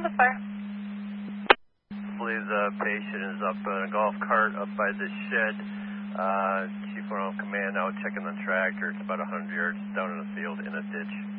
the fire. I believe the patient is up in a golf cart up by the shed. Chief 1 command now checking the tractor. It's about 100 yards down in the field in a ditch.